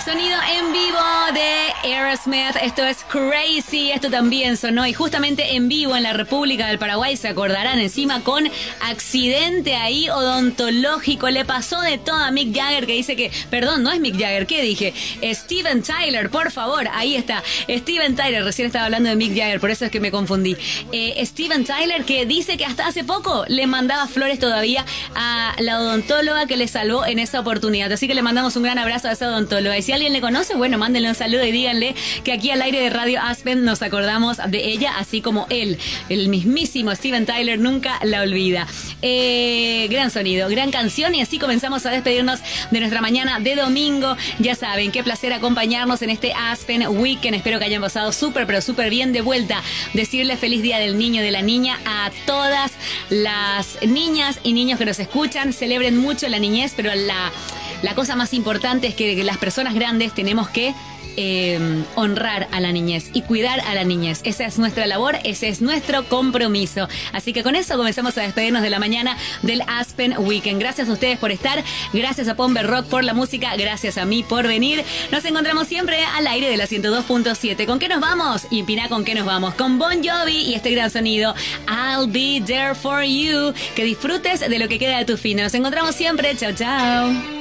Sonido en vivo de Aerosmith. Esto es Crazy. Esto también sonó y justamente en vivo en la República del Paraguay. Se acordarán, encima con accidente ahí odontológico. Le pasó de todo a Mick Jagger, que dice que... Perdón, no es Mick Jagger. ¿Qué dije? Steven Tyler, por favor. Ahí está. Steven Tyler. Recién estaba hablando de Mick Jagger, por eso es que me confundí. Steven Tyler, que dice que hasta hace poco le mandaba flores todavía a la odontóloga que le salvó en esa oportunidad. Así que le mandamos un gran abrazo a esa odontóloga. Y si alguien le conoce, bueno, mándenle un saludo y díganle que aquí al aire de Radio Aspen nos acordamos de ella, así como él, el mismísimo Steven Tyler, nunca la olvida. Gran sonido, gran canción, y así comenzamos a despedirnos de nuestra mañana de domingo. Ya saben, qué placer acompañarnos en este Aspen Weekend. Espero que hayan pasado súper, pero súper bien. De vuelta, decirle feliz día del niño y de la niña a todas las niñas y niños que nos escuchan. Celebren mucho la niñez, pero la cosa más importante es que las personas grandes tenemos que honrar a la niñez y cuidar a la niñez. Esa es nuestra labor, ese es nuestro compromiso. Así que con eso comenzamos a despedirnos de la mañana del Aspen Weekend. Gracias a ustedes por estar, gracias a Pombe Rock por la música, gracias a mí por venir. Nos encontramos siempre al aire de la 102.7. ¿Con qué nos vamos? Y Pina, ¿con qué nos vamos? Con Bon Jovi y este gran sonido I'll Be There For You. Que disfrutes de lo que queda de tu fin. Nos encontramos siempre. Chao, chao.